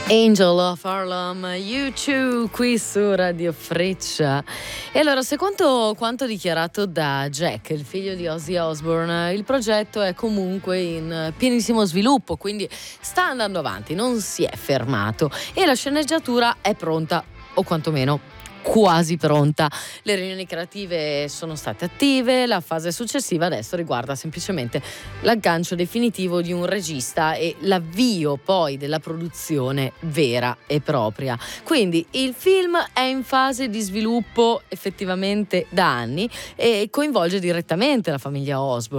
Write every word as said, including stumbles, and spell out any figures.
Angel of Harlem, U due qui su Radio Freccia. E allora, secondo quanto dichiarato da Jack, il figlio di Ozzy Osbourne, il progetto è comunque in pienissimo sviluppo, quindi sta andando avanti, non si è fermato e la sceneggiatura è pronta, o quantomeno quasi pronta. Le riunioni creative sono state attive, la fase successiva adesso riguarda semplicemente l'aggancio definitivo di un regista e l'avvio poi della produzione vera e propria. Quindi il film è in fase di sviluppo effettivamente da anni e coinvolge direttamente la famiglia Osbourne.